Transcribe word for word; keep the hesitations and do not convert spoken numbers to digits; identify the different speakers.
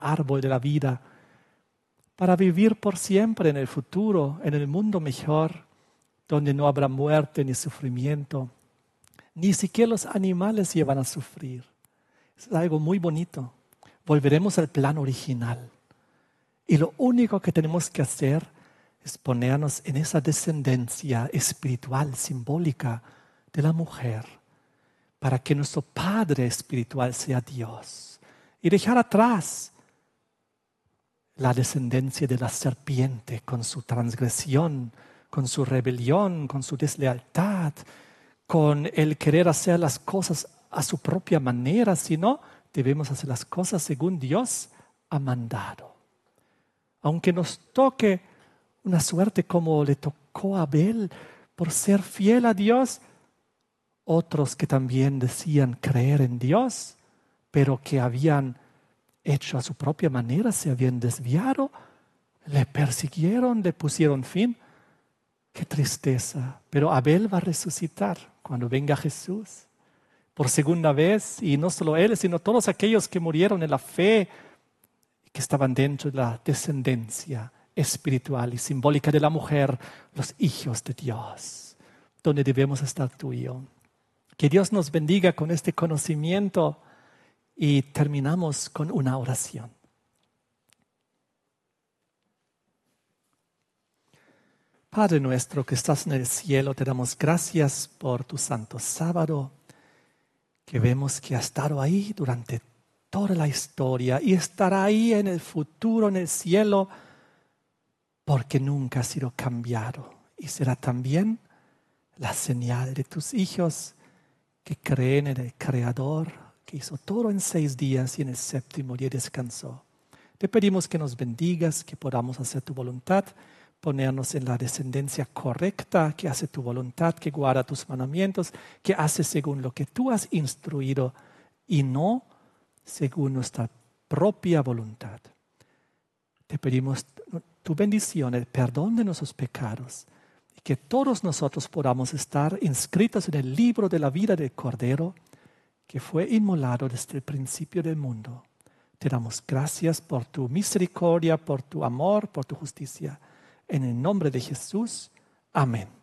Speaker 1: árbol de la vida, para vivir por siempre en el futuro, en el mundo mejor, donde no habrá muerte ni sufrimiento. Ni siquiera los animales llevan a sufrir. Es algo muy bonito. Volveremos al plan original. Y lo único que tenemos que hacer es ponernos en esa descendencia espiritual, simbólica de la mujer, para que nuestro Padre espiritual sea Dios. Y dejar atrás la descendencia de la serpiente con su transgresión, con su rebelión, con su deslealtad, con el querer hacer las cosas a su propia manera, sino debemos hacer las cosas según Dios ha mandado. Aunque nos toque una suerte como le tocó a Abel por ser fiel a Dios, otros que también decían creer en Dios, pero que habían hecho a su propia manera, se habían desviado, le persiguieron, le pusieron fin. ¡Qué tristeza! Pero Abel va a resucitar cuando venga Jesús por segunda vez, y no solo él, sino todos aquellos que murieron en la fe, que estaban dentro de la descendencia espiritual y simbólica de la mujer, los hijos de Dios, donde debemos estar tú y yo. Que Dios nos bendiga con este conocimiento y terminamos con una oración. Padre nuestro que estás en el cielo, te damos gracias por tu santo sábado, que vemos que ha estado ahí durante toda la historia y estará ahí en el futuro, en el cielo, porque nunca ha sido cambiado. Y será también la señal de tus hijos que creen en el Creador, que hizo todo en seis días y en el séptimo día descansó. Te pedimos que nos bendigas, que podamos hacer tu voluntad, ponernos en la descendencia correcta, que hace tu voluntad, que guarda tus mandamientos, que hace según lo que tú has instruido y no según nuestra propia voluntad. Te pedimos tu bendición, el perdón de nuestros pecados, y que todos nosotros podamos estar inscritos en el libro de la vida del Cordero, que fue inmolado desde el principio del mundo. Te damos gracias por tu misericordia, por tu amor, por tu justicia. En el nombre de Jesús. Amén.